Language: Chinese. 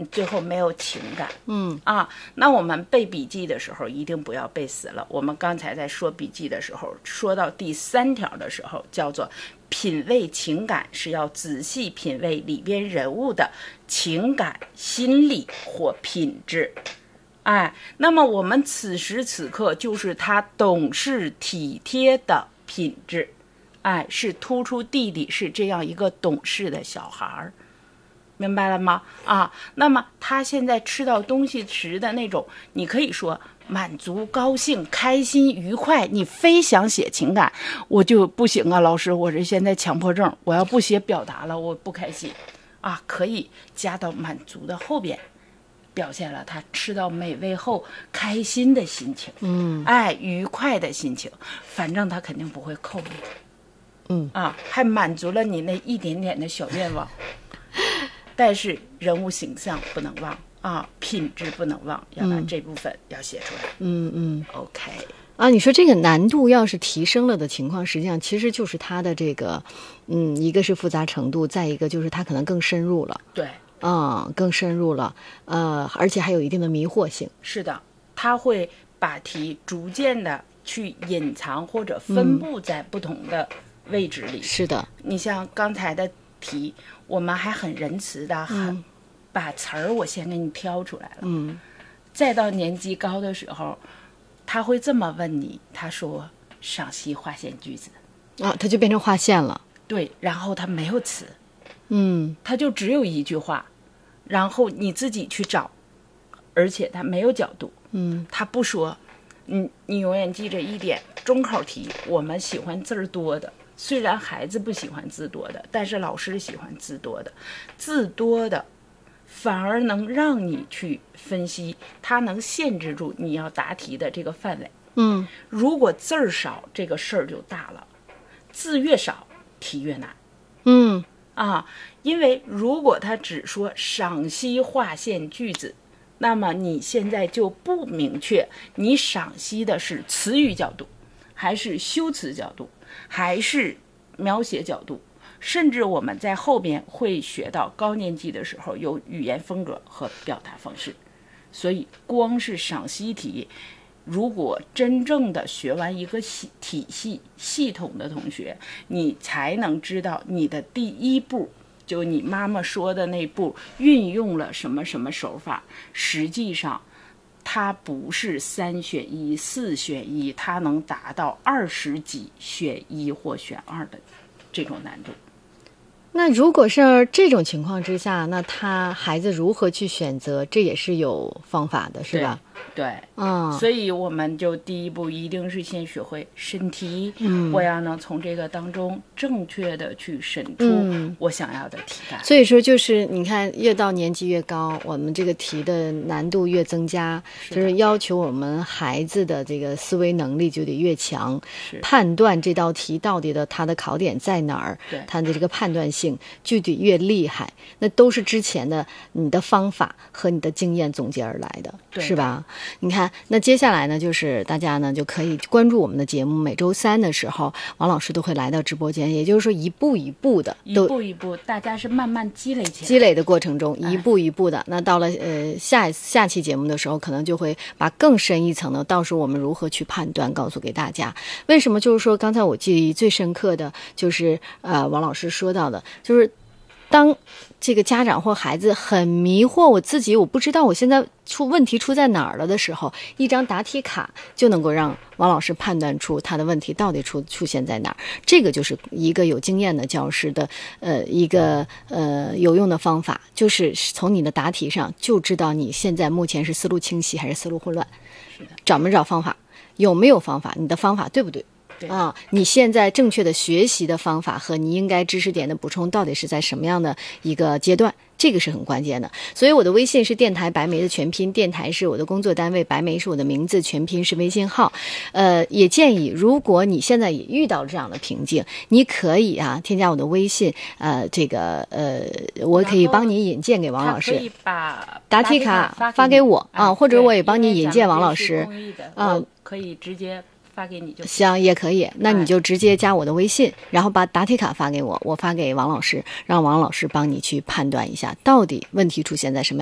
你最后没有情感。那我们背笔记的时候一定不要背死了。我们刚才在说笔记的时候，说到第3条的时候，叫做品味情感是要仔细品味里边人物的情感、心理或品质。那么我们此时此刻就是他懂事体贴的品质，是突出弟弟是这样一个懂事的小孩，明白了吗？那么他现在吃到东西时的那种，你可以说满足、高兴、开心、愉快，你非想写情感，我就不行啊，老师，我这现在强迫症，我要不写表达了，我不开心可以加到满足的后边，表现了他吃到美味后开心的心情，愉快的心情，反正他肯定不会扣你，还满足了你那一点点的小愿望。但是人物形象不能忘品质不能忘，要把这部分要写出来。OK 你说这个难度要是提升了的情况，实际上其实就是他的这个一个是复杂程度，再一个就是他可能更深入了。 对。 更深入了，而且还有一定的迷惑性。 是的，他会把题逐渐的去隐藏或者分布在不同的位置里。 是的， 你像刚才的题，我们还很仁慈的，把词儿我先给你挑出来了。再到年级高的时候，他会这么问你，他说赏析划线句子， 他就变成划线了。 对，然后他没有词，他就只有一句话。然后你自己去找，而且他没有角度，他不说，你永远记着一点，中考题我们喜欢字儿多的，虽然孩子不喜欢字多的，但是老师喜欢字多的，字多的反而能让你去分析，它能限制住你要答题的这个范围。如果字儿少，这个事儿就大了，字越少，题越难。因为如果他只说赏析划线句子，那么你现在就不明确你赏析的是词语角度，还是修辞角度，还是描写角度，甚至我们在后边会学到高年级的时候有语言风格和表达方式。所以光是赏析题，如果真正的学完一个体系系统的同学，你才能知道你的第一步，就你妈妈说的那步运用了什么什么手法，实际上它不是3选1、4选1，它能达到20几选1或选2的这种难度。 那如果是这种情况之下，那孩子如何去选择，这也是有方法的，是吧？ 对，所以我们就第一步一定是先学会审题，我要能从这个当中正确的去审出我想要的题干。 所以说就是你看，越到年级越高，我们这个题的难度越增加，就是要求我们孩子的这个思维能力就得越强，判断这道题到底它的考点在哪儿，它的这个判断性就得越厉害。那都是之前的你的方法和你的经验总结而来的，是吧？你看，那接下来呢，就是大家呢就可以关注我们的节目，每周3的时候，王老师都会来到直播间，也就是说一步一步的， 一步一步，大家是慢慢积累起来， 积累的过程中，一步一步的。那到了下期节目的时候，可能就会把更深一层的，到时候我们如何去判断，告诉给大家。为什么？就是说，刚才我记忆最深刻的就是王老师说到的，就是当这个家长或孩子很迷惑，我不知道我现在问题出在哪儿了的时候，一张答题卡就能够让王老师判断出他的问题到底出现在哪儿。这个就是一个有经验的教师的一个有用的方法，就是从你的答题上就知道你现在目前是思路清晰还是思路混乱，找没找方法，有没有方法，你的方法对不对？你现在正确的学习的方法和你应该知识点的补充到底是在什么样的一个阶段，这个是很关键的。所以我的微信是电台白梅的全拼，电台是我的工作单位，白梅是我的名字，全拼是微信号。也建议如果你现在也遇到这样的瓶颈，你可以添加我的微信，我可以帮你引荐给王老师， 可以把答题卡发给我或者我也帮你引荐王老师可以直接发给你就行，也可以。那你就直接加我的微信，然后把答题卡发给我，我发给王老师，让王老师帮你去判断一下到底问题出现在什么样